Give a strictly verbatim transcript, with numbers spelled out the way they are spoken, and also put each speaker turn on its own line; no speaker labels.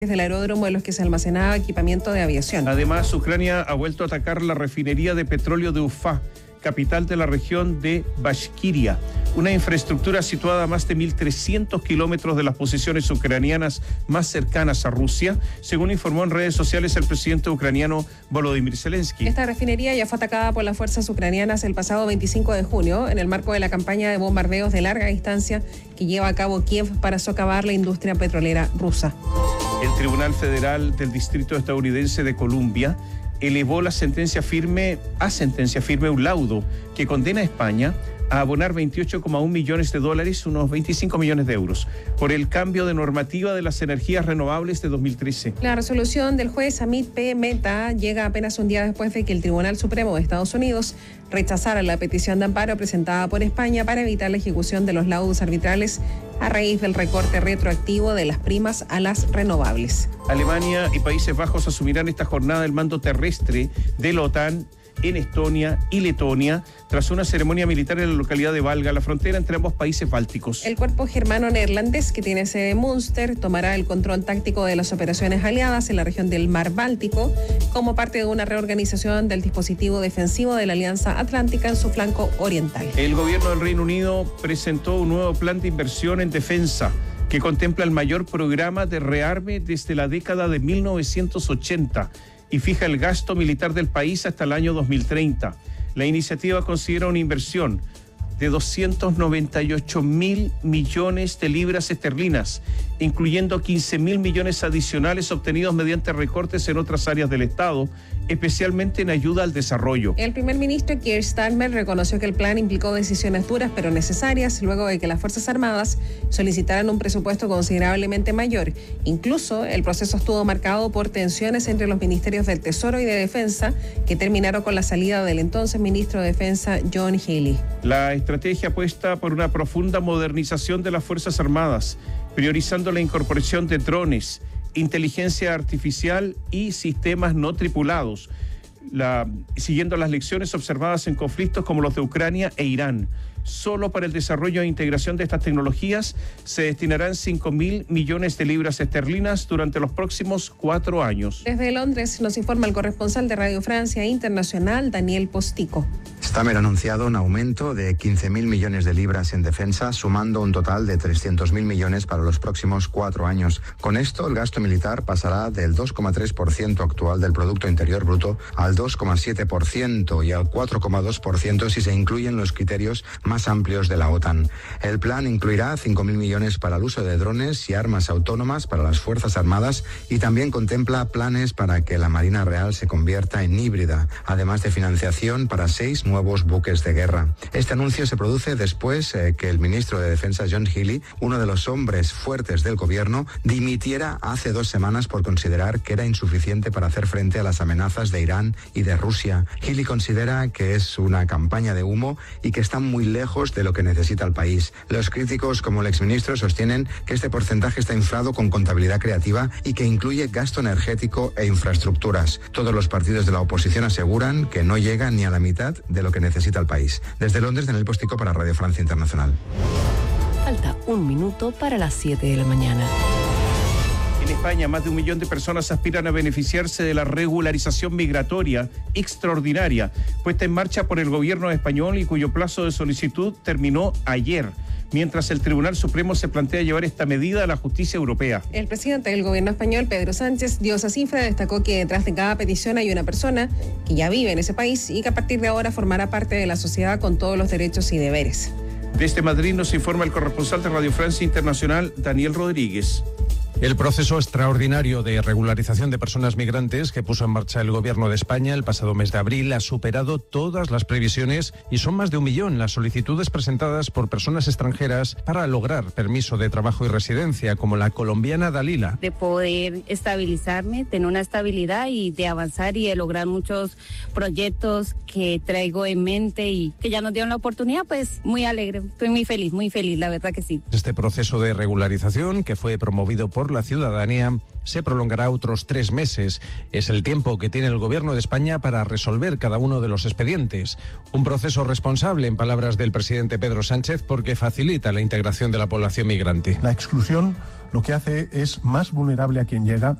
del aeródromo en los que se almacenaba equipamiento de aviación.
Además, Ucrania ha vuelto a atacar la refinería de petróleo de Ufá, capital de la región de Bashkiria, una infraestructura situada a más de mil trescientos kilómetros de las posiciones ucranianas más cercanas a Rusia, según informó en redes sociales el presidente ucraniano Volodymyr Zelensky.
Esta refinería ya fue atacada por las fuerzas ucranianas el pasado veinticinco de junio en el marco de la campaña de bombardeos de larga distancia que lleva a cabo Kiev para socavar la industria petrolera rusa.
El Tribunal Federal del Distrito Estadounidense de Columbia elevó la sentencia firme a sentencia firme un laudo que condena a España a abonar veintiocho coma uno millones de dólares, unos veinticinco millones de euros, por el cambio de normativa de las energías renovables de dos mil trece.
La resolución del juez Amit P. Mehta llega apenas un día después de que el Tribunal Supremo de Estados Unidos rechazara la petición de amparo presentada por España para evitar la ejecución de los laudos arbitrales a raíz del recorte retroactivo de las primas a las renovables.
Alemania y Países Bajos asumirán esta jornada el mando terrestre de la OTAN en Estonia y Letonia, tras una ceremonia militar en la localidad de Valga, la frontera entre ambos países bálticos.
El cuerpo germano-neerlandés, que tiene sede en Münster, tomará el control táctico de las operaciones aliadas en la región del Mar Báltico, como parte de una reorganización del dispositivo defensivo de la Alianza Atlántica en su flanco oriental.
El gobierno del Reino Unido presentó un nuevo plan de inversión en defensa, que contempla el mayor programa de rearme desde la década de mil novecientos ochenta, y fija el gasto militar del país hasta el año dos mil treinta. La iniciativa considera una inversión de doscientos noventa y ocho mil millones de libras esterlinas, incluyendo quince mil millones adicionales obtenidos mediante recortes en otras áreas del Estado, especialmente en ayuda al desarrollo.
El primer ministro Keir Starmer reconoció que el plan implicó decisiones duras pero necesarias luego de que las Fuerzas Armadas solicitaran un presupuesto considerablemente mayor. Incluso el proceso estuvo marcado por tensiones entre los ministerios del Tesoro y de Defensa, que terminaron con la salida del entonces ministro de Defensa John Healey.
La estrategia apuesta por una profunda modernización de las Fuerzas Armadas, priorizando la incorporación de drones, inteligencia artificial y sistemas no tripulados, la, siguiendo las lecciones observadas en conflictos como los de Ucrania e Irán. Solo para el desarrollo e integración de estas tecnologías se destinarán cinco mil millones de libras esterlinas durante los próximos cuatro años.
Desde Londres nos informa el corresponsal de Radio Francia Internacional, Daniel Postico.
Starmer ha anunciado un aumento de quince mil millones de libras en defensa, sumando un total de trescientos mil millones para los próximos cuatro años. Con esto, el gasto militar pasará del dos coma tres por ciento actual del Producto Interior Bruto al dos coma siete por ciento y al cuatro coma dos por ciento si se incluyen los criterios más amplios de la OTAN. El plan incluirá cinco mil millones para el uso de drones y armas autónomas para las Fuerzas Armadas y también contempla planes para que la Marina Real se convierta en híbrida, además de financiación para seis nuevos buques de guerra. Este anuncio se produce después eh, que el ministro de Defensa John Healey, uno de los hombres fuertes del gobierno, dimitiera hace dos semanas por considerar que era insuficiente para hacer frente a las amenazas de Irán y de Rusia. Healey considera que es una campaña de humo y que están muy lejos de lo que necesita el país. Los críticos, como el exministro, sostienen que este porcentaje está inflado con contabilidad creativa y que incluye gasto energético e infraestructuras. Todos los partidos de la oposición aseguran que no llega ni a la mitad de lo que necesita el país. Desde Londres, Daniel Postico para Radio Francia Internacional.
Falta un minuto para las siete de la mañana.
En España, más de un millón de personas aspiran a beneficiarse de la regularización migratoria extraordinaria puesta en marcha por el gobierno español y cuyo plazo de solicitud terminó ayer, mientras el Tribunal Supremo se plantea llevar esta medida a la justicia europea.
El presidente del gobierno español, Pedro Sánchez, dio esa cifra, destacó que detrás de cada petición hay una persona que ya vive en ese país y que a partir de ahora formará parte de la sociedad con todos los derechos y deberes.
Desde Madrid nos informa el corresponsal de Radio Francia Internacional, Daniel Rodríguez.
El proceso extraordinario de regularización de personas migrantes que puso en marcha el Gobierno de España el pasado mes de abril ha superado todas las previsiones y son más de un millón las solicitudes presentadas por personas extranjeras para lograr permiso de trabajo y residencia, como la colombiana Dalila.
De poder estabilizarme, tener una estabilidad y de avanzar y de lograr muchos proyectos que traigo en mente y que ya nos dieron la oportunidad, pues muy alegre, estoy muy feliz, muy feliz, la verdad que sí.
Este proceso de regularización, que fue promovido por la ciudadanía, se prolongará otros tres meses. Es el tiempo que tiene el Gobierno de España para resolver cada uno de los expedientes. Un proceso responsable, en palabras del presidente Pedro Sánchez, porque facilita la integración de la población migrante.
La exclusión lo que hace es más vulnerable a quien llega